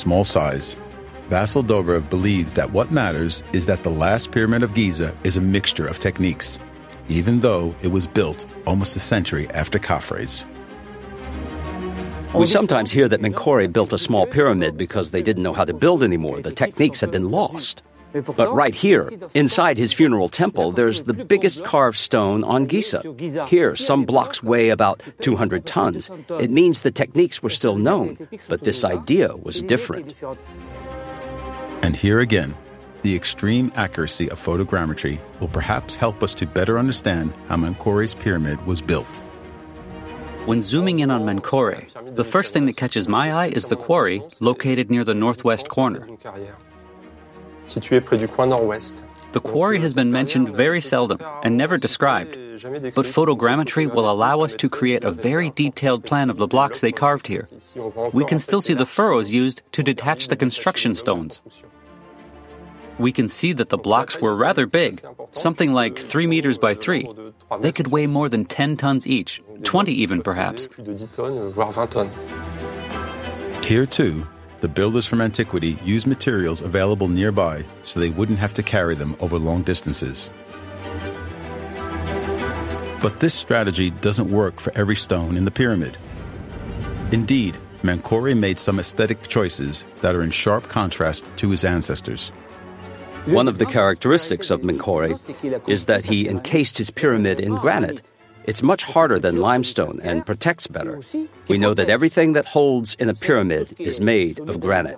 small size. Vasil Dobrev believes that what matters is that the last pyramid of Giza is a mixture of techniques, even though it was built almost a century after Khafre's. We sometimes hear that Menkore built a small pyramid because they didn't know how to build anymore. The techniques had been lost. But right here, inside his funeral temple, there's the biggest carved stone on Giza. Here, some blocks weigh about 200 tons. It means the techniques were still known, but this idea was different. And here again, the extreme accuracy of photogrammetry will perhaps help us to better understand how Menkore's pyramid was built. When zooming in on Menkore, the first thing that catches my eye is the quarry located near the northwest corner. The quarry has been mentioned very seldom and never described, but photogrammetry will allow us to create a very detailed plan of the blocks they carved here. We can still see the furrows used to detach the construction stones. We can see that the blocks were rather big, something like 3 meters by 3. They could weigh more than 10 tons each, 20 even perhaps. Here too, the builders from antiquity used materials available nearby so they wouldn't have to carry them over long distances. But this strategy doesn't work for every stone in the pyramid. Indeed, Menkore made some aesthetic choices that are in sharp contrast to his ancestors. One of the characteristics of Menkore is that he encased his pyramid in granite. It's much harder than limestone and protects better. We know that everything that holds in a pyramid is made of granite.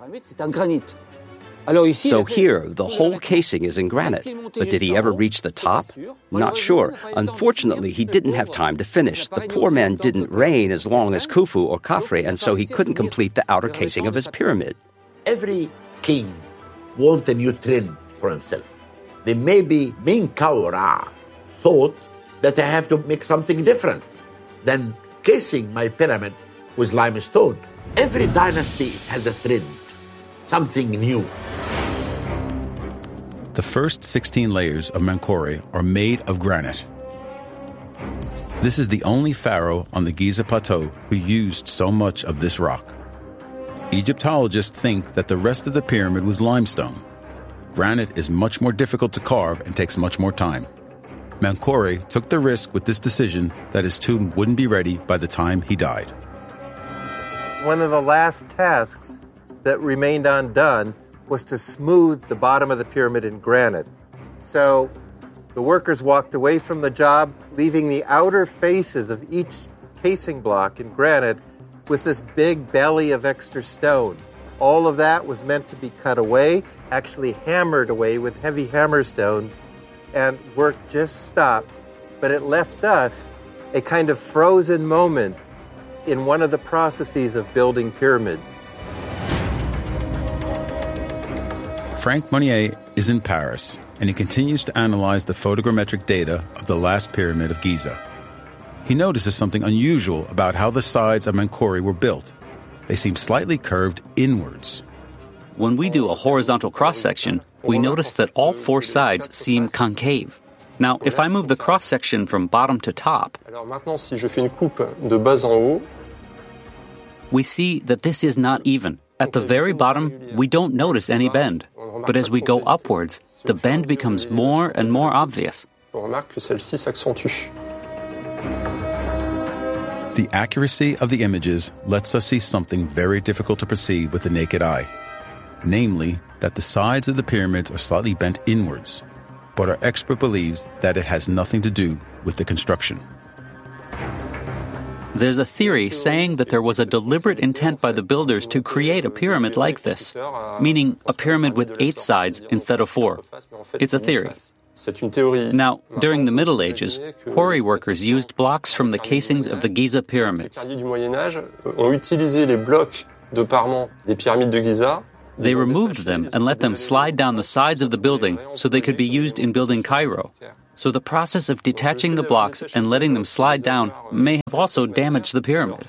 So here, the whole casing is in granite. But did he ever reach the top? Not sure. Unfortunately, he didn't have time to finish. The poor man didn't reign as long as Khufu or Khafre, and so he couldn't complete the outer casing of his pyramid. Every king wants a new trend for himself. Then maybe Menkaura thought that I have to make something different than casing my pyramid with limestone. Every dynasty has a trend, something new. The first 16 layers of Menkore are made of granite. This is the only pharaoh on the Giza Plateau who used so much of this rock. Egyptologists think that the rest of the pyramid was limestone. Granite is much more difficult to carve and takes much more time. Menkore took the risk with this decision that his tomb wouldn't be ready by the time he died. One of the last tasks that remained undone was to smooth the bottom of the pyramid in granite. So the workers walked away from the job, leaving the outer faces of each casing block in granite with this big belly of extra stone. All of that was meant to be cut away, actually hammered away with heavy hammer stones, and work just stopped. But it left us a kind of frozen moment in one of the processes of building pyramids. Frank Monnier is in Paris, and he continues to analyze the photogrammetric data of the last pyramid of Giza. He notices something unusual about how the sides of Menkore were built. They seem slightly curved inwards. When we do a horizontal cross-section, we notice that all 4 sides seem concave. Now, if I move the cross-section from bottom to top, we see that this is not even. At the very bottom, we don't notice any bend. But as we go upwards, the bend becomes more and more obvious. The accuracy of the images lets us see something very difficult to perceive with the naked eye. Namely, that the sides of the pyramids are slightly bent inwards, but our expert believes that it has nothing to do with the construction. There's a theory saying that there was a deliberate intent by the builders to create a pyramid like this, meaning a pyramid with 8 sides instead of 4. It's a theory. Now, during the Middle Ages, quarry workers used blocks from the casings of the Giza pyramids. They removed them and let them slide down the sides of the building so they could be used in building Cairo. So the process of detaching the blocks and letting them slide down may have also damaged the pyramid.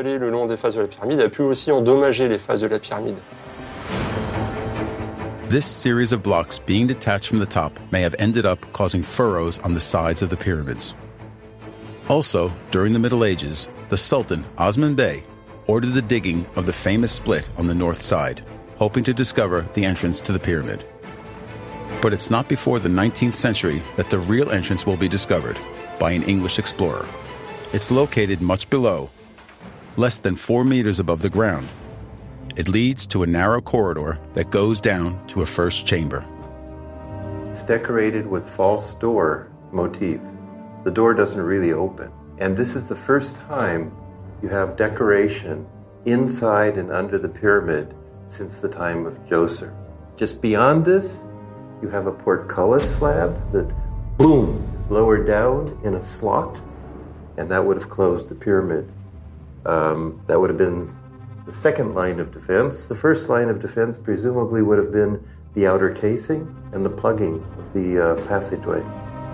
This series of blocks being detached from the top may have ended up causing furrows on the sides of the pyramids. Also, during the Middle Ages, the Sultan, Osman Bey, ordered the digging of the famous split on the north side, hoping to discover the entrance to the pyramid. But it's not before the 19th century that the real entrance will be discovered by an English explorer. It's located much below, less than 4 meters above the ground. It leads to a narrow corridor that goes down to a first chamber. It's decorated with false door motifs. The door doesn't really open. And this is the first time you have decoration inside and under the pyramid since the time of Djoser. Just beyond this, you have a portcullis slab that, boom, is lowered down in a slot, and that would have closed the pyramid. That would have been the second line of defense. The first line of defense presumably would have been the outer casing and the plugging of the passageway.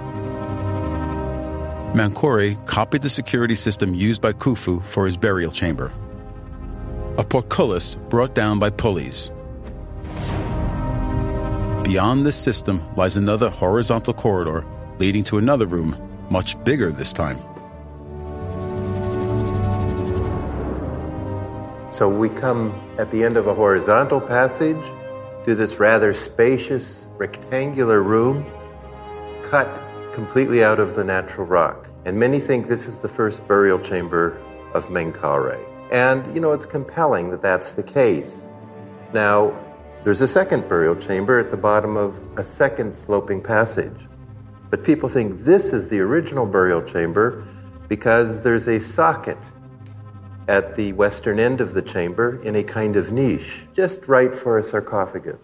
Menkaury copied the security system used by Khufu for his burial chamber. A portcullis brought down by pulleys. Beyond this system lies another horizontal corridor leading to another room, much bigger this time. So we come at the end of a horizontal passage to this rather spacious rectangular room cut completely out of the natural rock. And many think this is the first burial chamber of Menkaury. And, it's compelling that that's the case. Now, there's a second burial chamber at the bottom of a second sloping passage. But people think this is the original burial chamber because there's a socket at the western end of the chamber in a kind of niche, just right for a sarcophagus.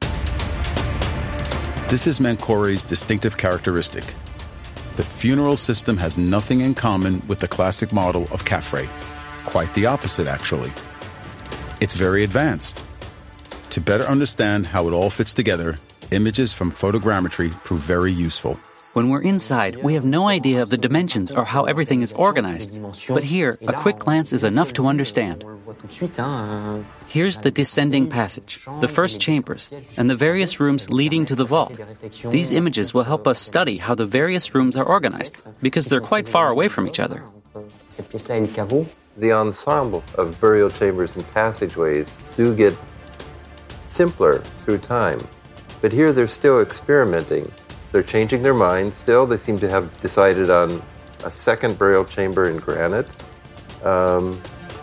This is Menkaury's distinctive characteristic. The funeral system has nothing in common with the classic model of Khafre. Quite the opposite, actually. It's very advanced. To better understand how it all fits together, images from photogrammetry prove very useful. When we're inside, we have no idea of the dimensions or how everything is organized. But here, a quick glance is enough to understand. Here's the descending passage, the first chambers, and the various rooms leading to the vault. These images will help us study how the various rooms are organized, because they're quite far away from each other. The ensemble of burial chambers and passageways do get simpler through time. But here they're still experimenting. They're changing their minds still. They seem to have decided on a second burial chamber in granite. The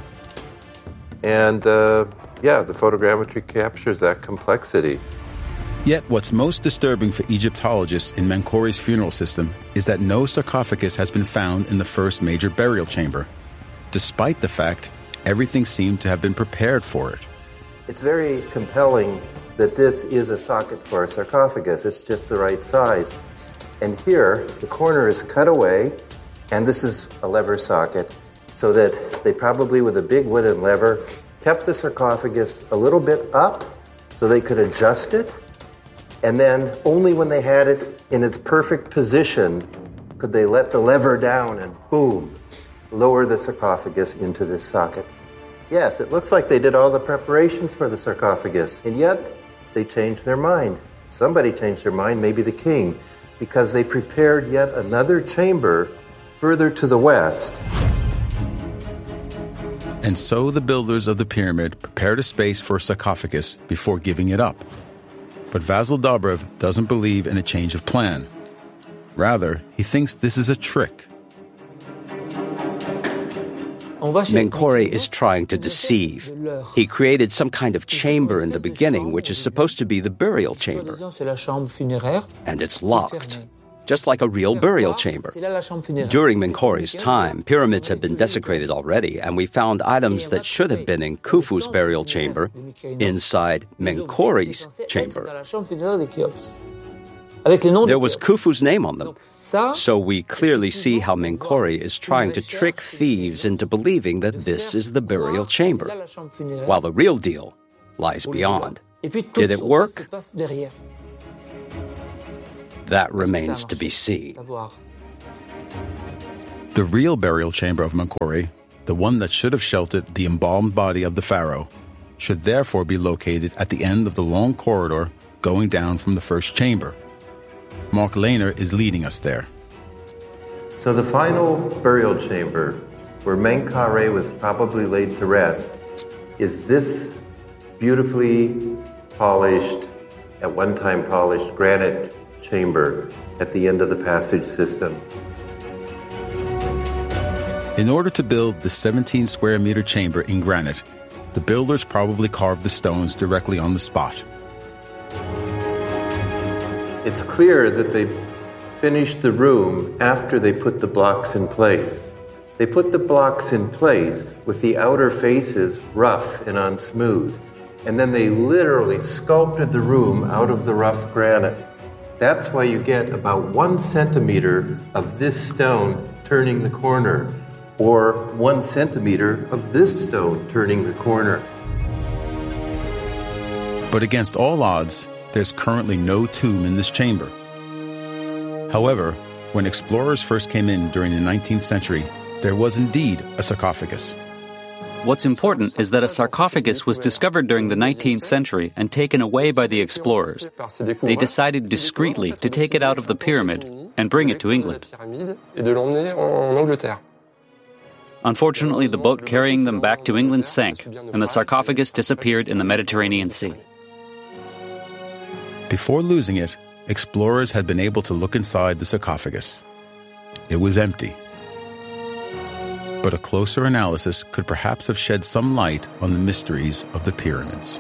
photogrammetry captures that complexity. Yet what's most disturbing for Egyptologists in Menkaury's funeral system is that no sarcophagus has been found in the first major burial chamber, despite the fact everything seemed to have been prepared for it. It's very compelling that this is a socket for a sarcophagus. It's just the right size. And here, the corner is cut away, and this is a lever socket, so that they probably, with a big wooden lever, kept the sarcophagus a little bit up so they could adjust it, and then only when they had it in its perfect position could they let the lever down and, boom, lower the sarcophagus into this socket. Yes, it looks like they did all the preparations for the sarcophagus, and yet they changed their mind. Somebody changed their mind, maybe the king, because they prepared yet another chamber further to the west. And so the builders of the pyramid prepared a space for a sarcophagus before giving it up. But Vasil Dobrev doesn't believe in a change of plan. Rather, he thinks this is a trick. Menkaury is trying to deceive. He created some kind of chamber in the beginning, which is supposed to be the burial chamber. And it's locked, just like a real burial chamber. During Menkaury's time, pyramids had been desecrated already, and we found items that should have been in Khufu's burial chamber inside Menkaury's chamber. There was Khufu's name on them. So we clearly see how Menkaury is trying to trick thieves into believing that this is the burial chamber, while the real deal lies beyond. Did it work? That remains to be seen. The real burial chamber of Menkaury, the one that should have sheltered the embalmed body of the pharaoh, should therefore be located at the end of the long corridor going down from the first chamber. Mark Lehner is leading us there. So the final burial chamber, where Menkaury was probably laid to rest, is this beautifully polished, at one time polished, granite chamber at the end of the passage system. In order to build the 17 square meter chamber in granite, the builders probably carved the stones directly on the spot. It's clear that they finished the room after they put the blocks in place. They put the blocks in place with the outer faces rough and unsmooth, and then they literally sculpted the room out of the rough granite. That's why you get about 1 centimeter of this stone turning the corner, or 1 centimeter of this stone turning the corner. But against all odds, there's currently no tomb in this chamber. However, when explorers first came in during the 19th century, there was indeed a sarcophagus. What's important is that a sarcophagus was discovered during the 19th century and taken away by the explorers. They decided discreetly to take it out of the pyramid and bring it to England. Unfortunately, the boat carrying them back to England sank, and the sarcophagus disappeared in the Mediterranean Sea. Before losing it, explorers had been able to look inside the sarcophagus. It was empty. But a closer analysis could perhaps have shed some light on the mysteries of the pyramids.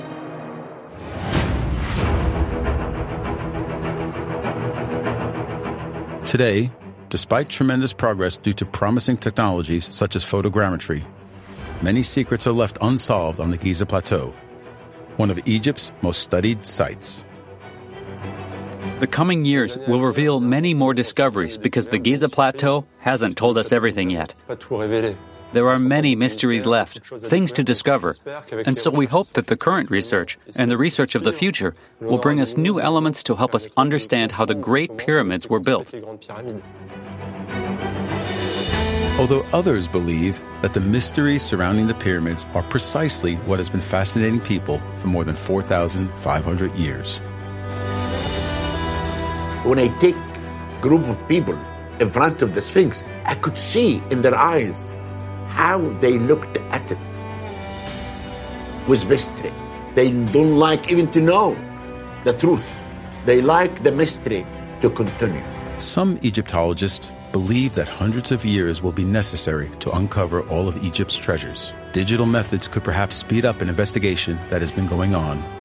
Today, despite tremendous progress due to promising technologies such as photogrammetry, many secrets are left unsolved on the Giza Plateau, one of Egypt's most studied sites. The coming years will reveal many more discoveries because the Giza Plateau hasn't told us everything yet. There are many mysteries left, things to discover, and so we hope that the current research and the research of the future will bring us new elements to help us understand how the Great Pyramids were built. Although others believe that the mysteries surrounding the pyramids are precisely what has been fascinating people for more than 4,500 years. When I take a group of people in front of the Sphinx, I could see in their eyes how they looked at it with mystery. They don't like even to know the truth. They like the mystery to continue. Some Egyptologists believe that hundreds of years will be necessary to uncover all of Egypt's treasures. Digital methods could perhaps speed up an investigation that has been going on